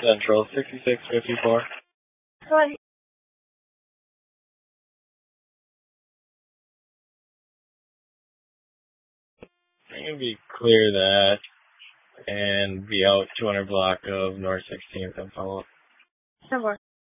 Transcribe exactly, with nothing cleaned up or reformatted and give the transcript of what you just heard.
Central, sixty-six fifty-four. Sorry. Maybe clear that and be out two hundred block of North sixteenth and follow up. Never.